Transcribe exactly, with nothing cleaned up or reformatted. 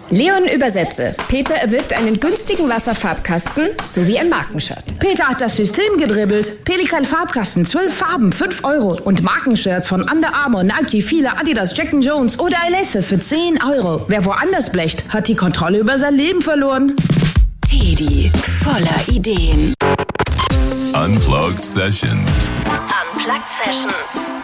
Leon übersetze. Peter erwirbt einen günstigen Wasserfarbkasten sowie ein Markenshirt. Peter hat das System gedribbelt. Pelikan Farbkasten, zwölf Farben, fünf Euro. Und Markenshirts von Under Armour, Nike, Fila, Adidas, Jack and Jones oder Alesse für zehn Euro. Wer woanders blecht, hat die Kontrolle über sein Leben verloren. Teddy, voller Ideen. Unplugged Sessions. Unplugged Sessions.